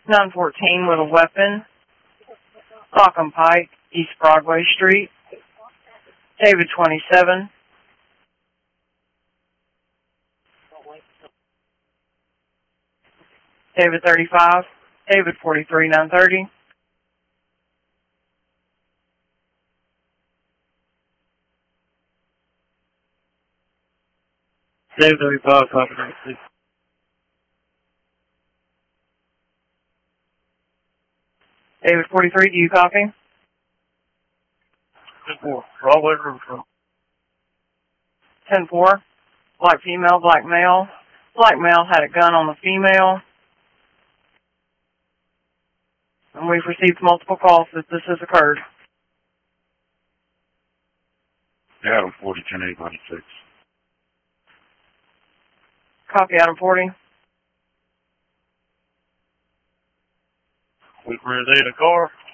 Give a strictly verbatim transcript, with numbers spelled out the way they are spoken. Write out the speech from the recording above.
nine fourteen with a weapon. Lock'em Pike, East Broadway Street. David twenty-seven. David thirty-five. David forty-three nine thirty. David thirty-five, copy ninety-six. David forty-three, do you copy? ten four, Broadway Riverfront. ten four. Black female, black male. Black male had a gun on the female. And we've received multiple calls that this has occurred. Adam forty, ten eight ninety-six. Copy, Adam forty. We rented a car.